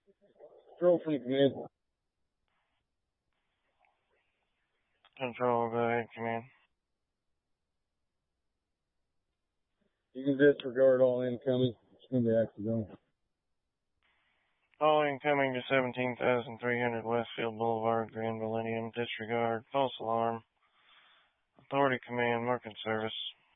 Control from command. Control, go ahead, command. You can disregard all incoming. It's going to be accidental. All incoming to 17,300 Westfield Boulevard, Grand Millennium. Disregard. False alarm. Authority command, marking service.